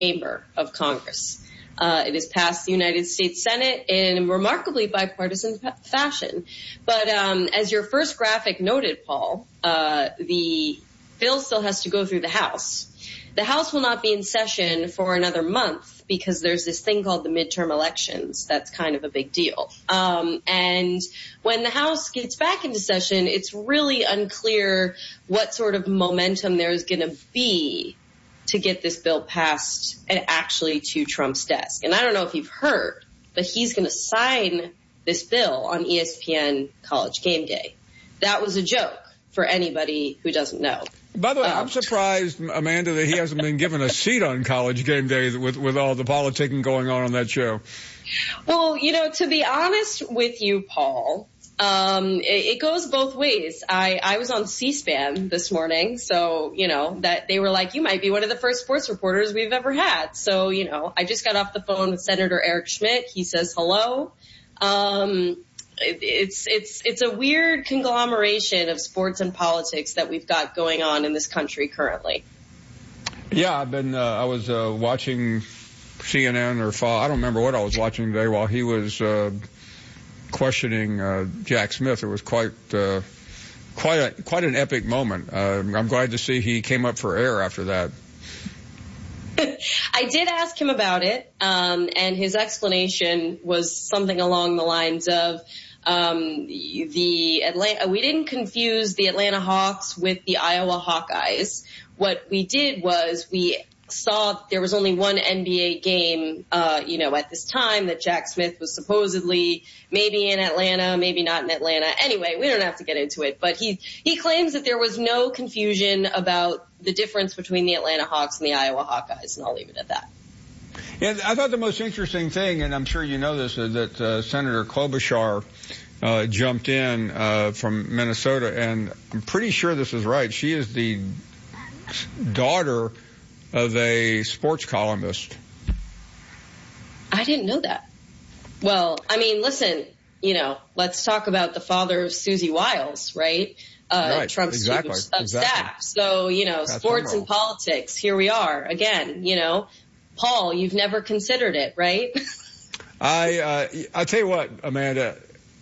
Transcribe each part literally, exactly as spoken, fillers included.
chamber of Congress. Uh, it has passed the United States Senate in remarkably bipartisan fa- fashion. But um, as your first graphic noted, Paul, uh, the bill still has to go through the House. The House will not be in session for another month because there's this thing called the midterm elections. That's kind of a big deal. Um, and when the House gets back into session, it's really unclear what sort of momentum there's going to be to get this bill passed and actually to Trump's desk. And I don't know if you've heard, but he's going to sign this bill on E S P N College Game Day. That was a joke for anybody who doesn't know. By the way, um, I'm surprised, Amanda, that he hasn't been given a seat on College Game Day with, with all the politicking going on on that show. Well, you know, to be honest with you, Paul, Um, it, it goes both ways. I, I was on C-SPAN this morning, so, you know, that they were like, you might be one of the first sports reporters we've ever had. So, you know, I just got off the phone with Senator Eric Schmidt. He says hello. Um, it, it's, it's, it's a weird conglomeration of sports and politics that we've got going on in this country currently. Yeah, I've been, uh, I was, uh, watching C N N or Fox. I don't remember what I was watching today while he was, uh, questioning uh, Jack Smith. It was quite uh, quite a, quite an epic moment. Uh, I'm glad to see he came up for air after that. I did ask him about it, um, and his explanation was something along the lines of um, the Atlanta. We didn't confuse the Atlanta Hawks with the Iowa Hawkeyes. What we did was we saw there was only one N B A game, uh, you know, at this time that Jack Smith was supposedly maybe in Atlanta, maybe not in Atlanta. Anyway, we don't have to get into it, but he, he claims that there was no confusion about the difference between the Atlanta Hawks and the Iowa Hawkeyes, and I'll leave it at that. Yeah, I thought the most interesting thing, and I'm sure you know this, is that uh, Senator Klobuchar uh, jumped in uh, from Minnesota, and I'm pretty sure this is right. She is the daughter of a sports columnist. I didn't know that. Well, I mean, listen, you know, let's talk about the father of Susie Wiles, right? Uh, right. Trump's exactly. chief of exactly. staff. So, you know, That's sports and politics, here we are again, you know. Paul, you've never considered it, right? I, uh, I'll tell you what, Amanda,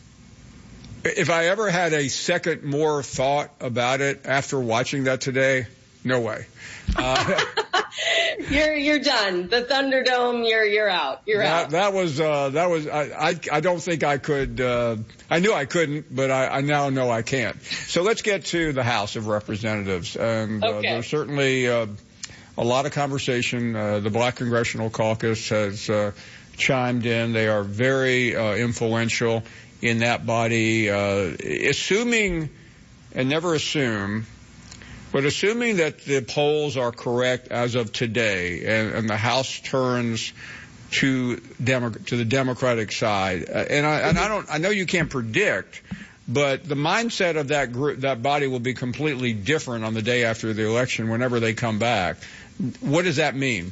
if I ever had a second more thought about it after watching that today, no way. Uh, you're you're done. The Thunderdome, you're you're out. You're that, out. That was uh, that was I, I I don't think I could. Uh, I knew I couldn't, but I, I now know I can't. So let's get to the House of Representatives, and okay. uh, there's certainly uh, a lot of conversation. Uh, the Black Congressional Caucus has uh, chimed in. They are very uh, influential in that body. Uh, assuming, and never assume. But assuming that the polls are correct as of today, and, and the House turns to Demo- to the Democratic side, uh, and I and I don't I know you can't predict, but the mindset of that group, that body, will be completely different on the day after the election, whenever they come back. What does that mean?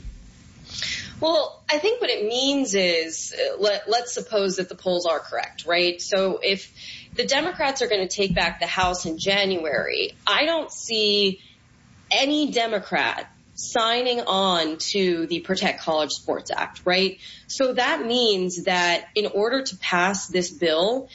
Well, I think what it means is, uh, let, let's suppose that the polls are correct, right? So if the Democrats are going to take back the House in January, I don't see any Democrat signing on to the Protect College Sports Act, right? So that means that in order to pass this bill,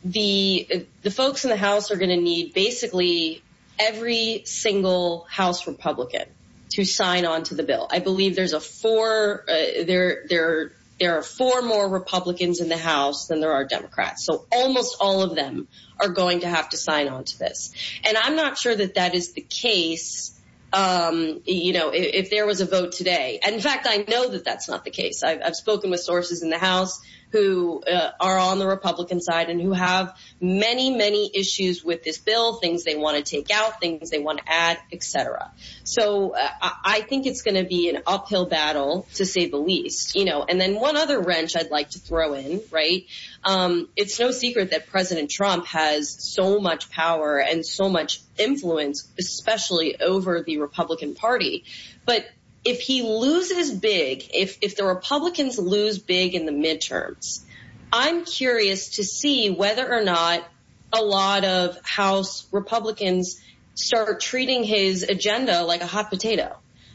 the the folks in the House are going to need basically every single House Republican to sign on to the bill. I believe there's a four, uh, there, there, there are four more Republicans in the House than there are Democrats. So almost all of them are going to have to sign on to this. And I'm not sure that that is the case. Um, you know, if, if there was a vote today. And in fact, I know that that's not the case. I've, I've spoken with sources in the House who uh, are on the Republican side and who have many, many issues with this bill, things they want to take out, things they want to add, et cetera. So uh, I think it's going to be an uphill battle, to say the least. You know, and then one other wrench I'd like to throw in, right? Um, it's no secret that President Trump has so much power and so much influence, especially over the Republican Party. But if he loses big, if, if the Republicans lose big in the midterms, I'm curious to see whether or not a lot of House Republicans start treating his agenda like a hot potato.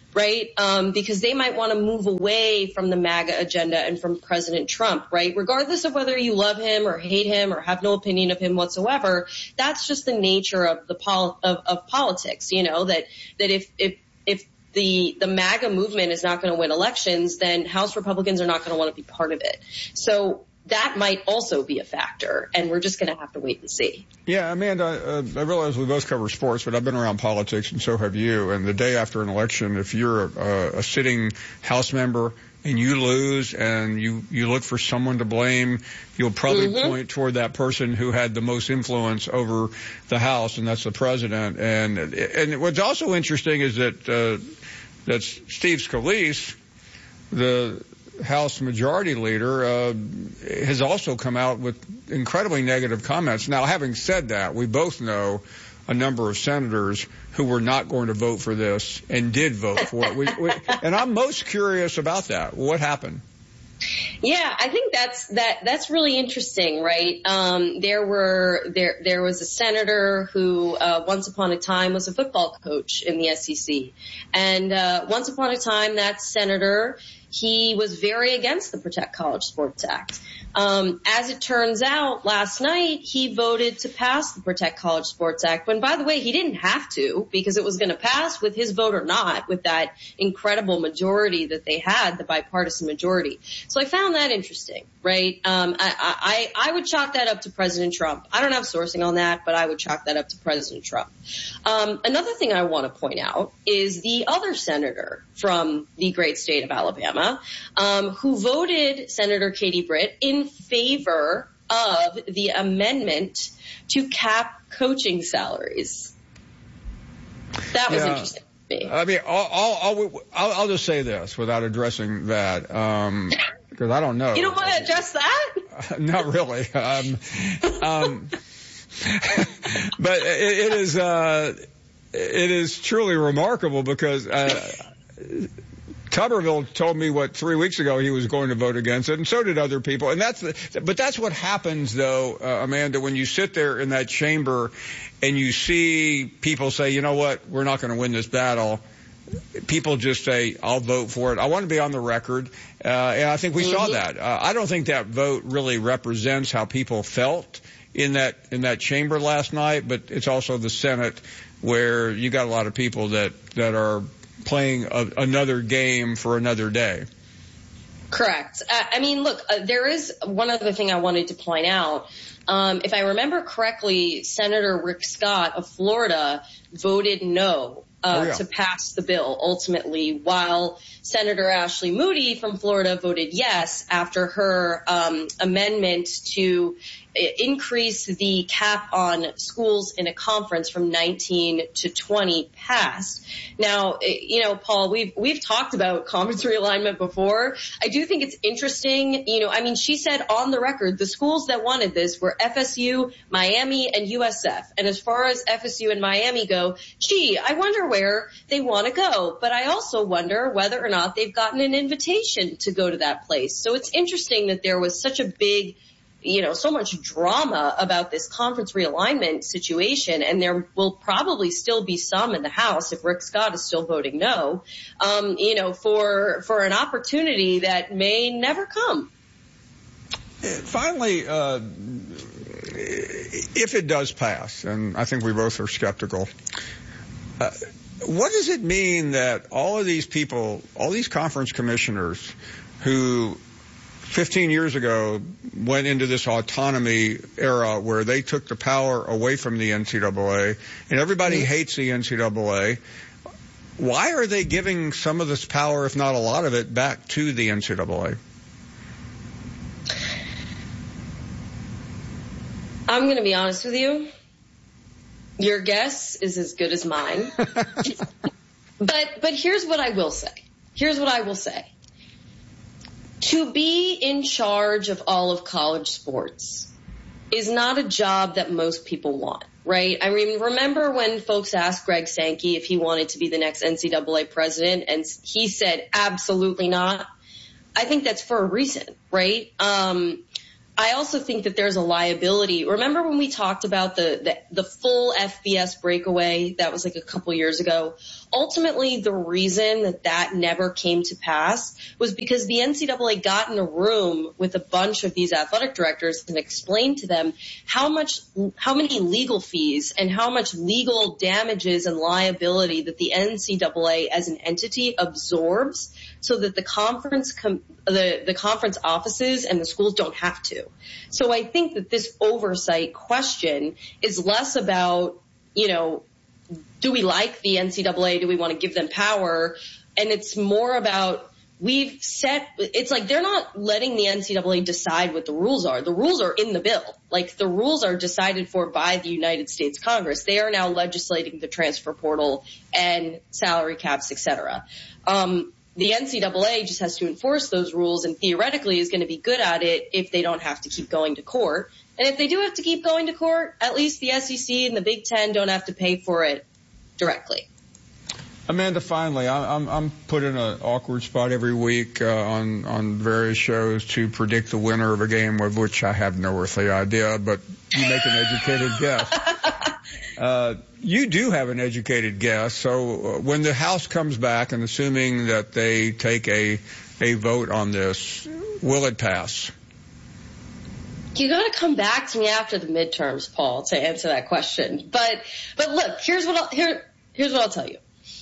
right? Um, because they might want to move away from the MAGA agenda and from President Trump, right? Regardless of whether you love him or hate him or have no opinion of him whatsoever, that's just the nature of the pol- of, of politics, you know, that, that if, if, if the, the MAGA movement is not going to win elections, then House Republicans are not going to want to be part of it. So that might also be a factor, and we're just going to have to wait and see. Yeah, Amanda, uh, I realize we both cover sports, but I've been around politics, and so have you. And the day after an election, if you're a, a sitting House member and you lose and you, you look for someone to blame, you'll probably mm-hmm. point toward that person who had the most influence over the House, and that's the president. And and what's also interesting is that uh, that Steve Scalise, the House Majority Leader, uh, has also come out with incredibly negative comments. Now, having said that, we both know a number of senators who were not going to vote for this and did vote for it. We, we, and I'm most curious about that. What happened? Yeah, I think that's that that's really interesting, right? Um, there were there there was a senator who uh, once upon a time was a football coach in the S E C, and uh, once upon a time that senator, he was very against the Protect College Sports Act. Um, as it turns out, last night he voted to pass the Protect College Sports Act, when, by the way, he didn't have to, because it was going to pass with his vote or not, with that incredible majority that they had, the bipartisan majority. So I found that interesting, right? Um, I, I, I would chalk that up to President Trump. I don't have sourcing on that, but I would chalk that up to President Trump. Um, another thing I want to point out is the other senator from the great state of Alabama, um, who voted, Senator Katie Britt, in favor of the amendment to cap coaching salaries. That was yeah. interesting to me. I mean, I'll, I'll, I'll, I'll just say this without addressing that, um, because I don't know. You don't want to address that? Uh, not really. Um, um, but it, it is, uh, it is truly remarkable because, uh, Tuberville told me what three weeks ago he was going to vote against it, and so did other people. And that's the, but that's what happens, though, uh, Amanda, when you sit there in that chamber and you see people say, you know what, we're not going to win this battle. People just say, I'll vote for it. I want to be on the record, uh, and I think we mm-hmm. saw that. Uh, I don't think that vote really represents how people felt in that in that chamber last night, but it's also the Senate, where you got a lot of people that that are playing a, another game for another day. Correct. Uh, I mean, look, uh, there is one other thing I wanted to point out. Um, if I remember correctly, Senator Rick Scott of Florida voted no uh, oh, yeah. to pass the bill ultimately, while Senator Ashley Moody from Florida voted yes after her um, amendment to increase the cap on schools in a conference from nineteen to twenty passed. Now, you know, Paul, we've, we've talked about conference realignment before. I do think it's interesting. You know, I mean, she said on the record, the schools that wanted this were F S U, Miami, and U S F. And as far as F S U and Miami go, gee, I wonder where they want to go. But I also wonder whether or not they've gotten an invitation to go to that place. So it's interesting that there was such a big, you know, so much drama about this conference realignment situation, and there will probably still be some in the House if Rick Scott is still voting no, um, you know, for for an opportunity that may never come. Finally, uh, if it does pass, and I think we both are skeptical, uh, what does it mean that all of these people, all these conference commissioners who fifteen years ago went into this autonomy era where they took the power away from the N C double A, and everybody mm-hmm. hates the N C double A, why are they giving some of this power, if not a lot of it, back to the N C double A? I'm going to be honest with you. Your guess is as good as mine. but but here's what I will say. Here's what I will say. To be in charge of all of college sports is not a job that most people want, right? I mean, remember when folks asked Greg Sankey if he wanted to be the next N C double A president, and he said absolutely not? I think that's for a reason, right? Um, I also think that there's a liability. Remember when we talked about the, the, the full F B S breakaway? That was like a couple years ago. Ultimately, the reason that that never came to pass was because the N C double A got in a room with a bunch of these athletic directors and explained to them how much, how many legal fees and how much legal damages and liability that the N C double A as an entity absorbs, so that the conference, com- the, the conference offices and the schools don't have to. So I think that this oversight question is less about, you know, do we like the N C double A? Do we want to give them power? And it's more about, we've set, it's like they're not letting the N C double A decide what the rules are. The rules are in the bill. Like, the rules are decided for by the United States Congress. They are now legislating the transfer portal and salary caps, et cetera. Um, the N C double A just has to enforce those rules, and theoretically is going to be good at it if they don't have to keep going to court. And if they do have to keep going to court, at least the S E C and the Big Ten don't have to pay for it directly. Amanda, finally, I'm, I'm put in an awkward spot every week uh, on, on various shows to predict the winner of a game of which I have no earthly idea, but you make an educated guess. Uh, you do have an educated guess. So uh, when the House comes back, and assuming that they take a, a vote on this, will it pass? You got to come back to me after the midterms, Paul, to answer that question. But, but look, here's what I'll, here, here's what I'll tell you.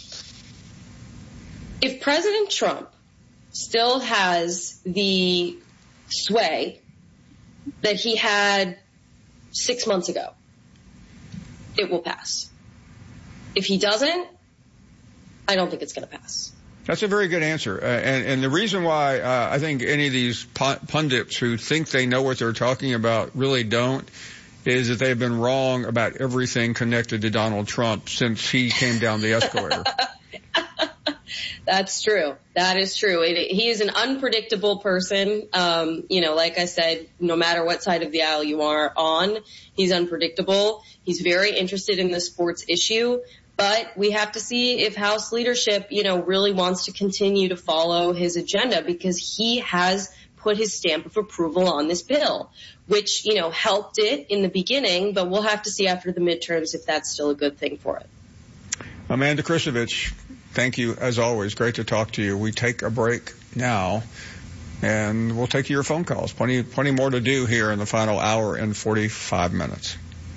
If President Trump still has the sway that he had six months ago, it will pass. If he doesn't, I don't think it's going to pass. That's a very good answer. Uh, and, and the reason why uh, I think any of these pundits who think they know what they're talking about really don't is that they've been wrong about everything connected to Donald Trump since he came down the escalator. That's true. That is true. It, he is an unpredictable person. Um, you know, like I said, no matter what side of the aisle you are on, he's unpredictable. He's very interested in the sports issue, but we have to see if House leadership, you know, really wants to continue to follow his agenda, because he has put his stamp of approval on this bill, which, you know, helped it in the beginning, but we'll have to see after the midterms if that's still a good thing for it. Amanda Krisovich, thank you, as always. Great to talk to you. We take a break now, and we'll take your phone calls. Plenty, plenty more to do here in the final hour and forty-five minutes.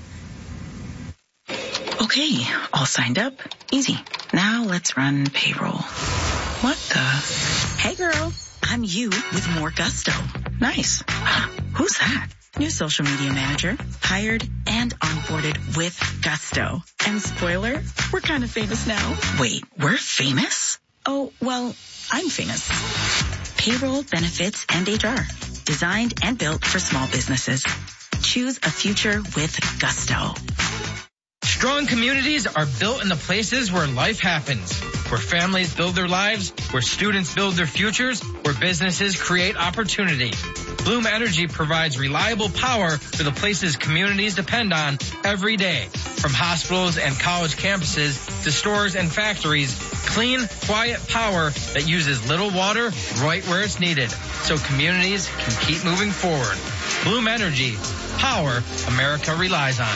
Okay, all signed up. Easy. Now let's run payroll. What the? Hey, girl. I'm you with more gusto. Nice. Who's that? New social media manager, hired and onboarded with gusto. And spoiler, we're kind of famous now. Wait, we're famous? Oh, well, I'm famous. Payroll, benefits, and H R. Designed and built for small businesses. Choose a future with gusto. Strong communities are built in the places where life happens, where families build their lives, where students build their futures, where businesses create opportunity. Bloom Energy provides reliable power to the places communities depend on every day. From hospitals and college campuses to stores and factories, clean, quiet power that uses little water right where it's needed, so communities can keep moving forward. Bloom Energy, power America relies on.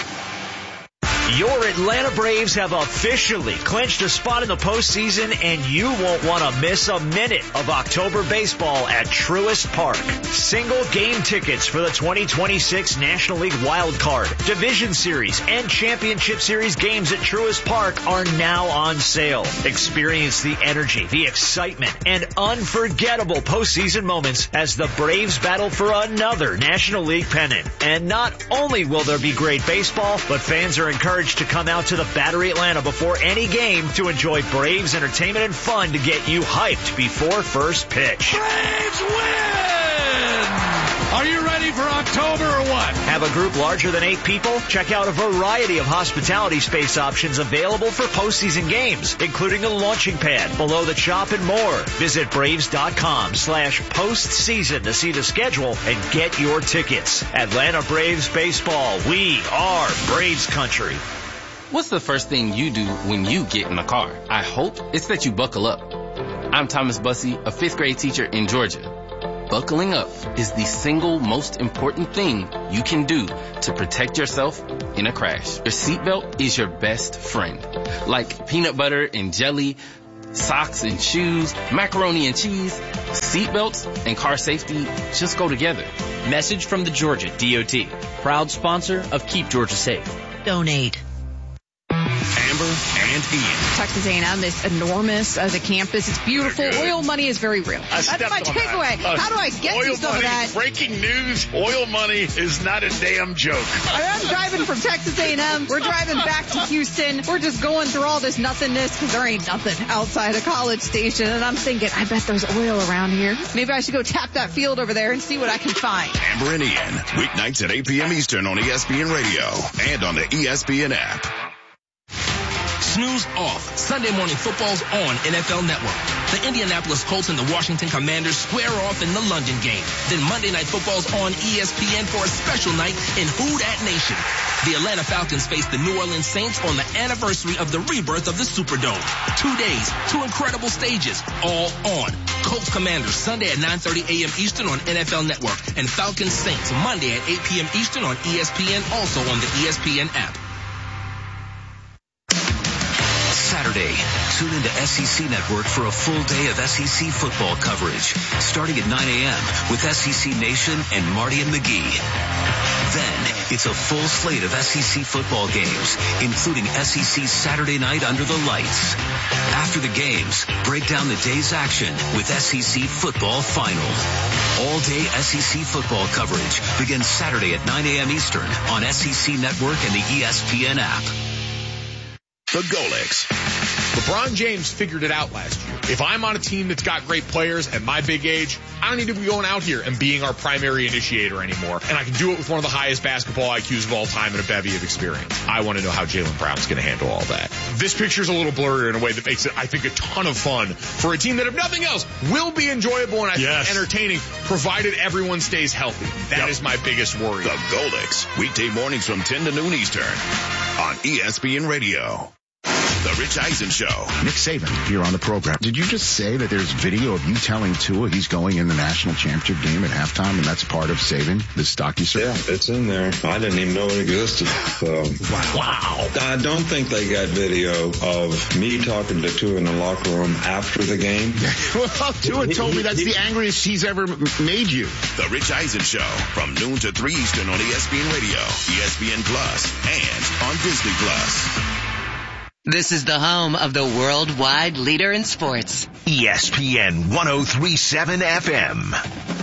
Your Atlanta Braves have officially clinched a spot in the postseason, and you won't want to miss a minute of October baseball at Truist Park. Single game tickets for the twenty twenty-six National League Wild Card, Division Series, and Championship Series games at Truist Park are now on sale. Experience the energy, the excitement, and unforgettable postseason moments as the Braves battle for another National League pennant. And not only will there be great baseball, but fans are encouraged to come out to the Battery Atlanta before any game to enjoy Braves entertainment and fun to get you hyped before first pitch. Braves win! Are you ready for October or what? Have a group larger than eight people? Check out a variety of hospitality space options available for postseason games, including a launching pad, below the chop, and more. Visit Braves.com slash postseason to see the schedule and get your tickets. Atlanta Braves baseball. We are Braves country. What's the first thing you do when you get in a car? I hope it's that you buckle up. I'm Thomas Bussey, a fifth grade teacher in Georgia. buckling up is the single most important thing you can do to protect yourself in a crash. Your seatbelt is your best friend. Like peanut butter and jelly, socks and shoes, macaroni and cheese, seatbelts and car safety just go together. Message from the Georgia D O T, proud sponsor of Keep Georgia Safe. Donate. Amber and Ian. Texas A and M is enormous as a campus. It's beautiful. Oil money is very real. I That's my takeaway. Uh, How do I get oil you some money, of that? Breaking news, oil money is not a damn joke. I'm driving from Texas A and M. We're driving back to Houston. We're just going through all this nothingness because there ain't nothing outside of College Station. And I'm thinking, I bet there's oil around here. Maybe I should go tap that field over there and see what I can find. Amber and Ian, weeknights at eight p.m. Eastern on E S P N Radio and on the E S P N app. Snooze off. Sunday morning football's on N F L Network. The Indianapolis Colts and the Washington Commanders square off in the London game. Then Monday Night Football's on E S P N for a special night in Who Dat Nation. The Atlanta Falcons face the New Orleans Saints on the anniversary of the rebirth of the Superdome. Two days, two incredible stages, all on. Colts Commanders Sunday at nine thirty a.m. Eastern on N F L Network. And Falcons Saints Monday at eight p.m. Eastern on E S P N, also on the E S P N app. Saturday, tune into S E C Network for a full day of S E C football coverage, starting at nine a.m. with S E C Nation and Marty and McGee. Then, it's a full slate of S E C football games, including S E C Saturday Night Under the Lights. After the games, break down the day's action with S E C Football Final. All-day S E C football coverage begins Saturday at nine a.m. Eastern on S E C Network and the E S P N app. The Golix. LeBron James figured it out last year. If I'm on a team that's got great players at my big age, I don't need to be going out here and being our primary initiator anymore. And I can do it with one of the highest basketball I Qs of all time and a bevy of experience. I want to know how Jaylen Brown's going to handle all that. This picture's a little blurry in a way that makes it, I think, a ton of fun for a team that, if nothing else, will be enjoyable and I yes. think entertaining, provided everyone stays healthy. That yep. is my biggest worry. The Golix. Weekday mornings from ten to noon Eastern on E S P N Radio. The Rich Eisen Show. Nick Saban here on the program. Did you just say that there's video of you telling Tua he's going in the national championship game at halftime, and that's part of Saban, this docu-series? Yeah, it's in there. I didn't even know it existed. So. Wow. wow. I don't think they got video of me talking to Tua in the locker room after the game. Well, Tua told me that's the angriest he's ever made you. The Rich Eisen Show from noon to three Eastern on E S P N Radio, E S P N Plus, and on Disney Plus. This is the home of the worldwide leader in sports. E S P N one oh three point seven F M.